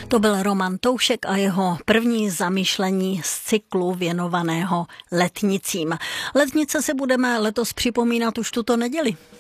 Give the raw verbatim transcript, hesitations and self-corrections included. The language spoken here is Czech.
To byl Roman Toušek a jeho první zamyšlení z cyklu věnovaného letnicím. Letnice se budeme letos připomínat už tuto neděli.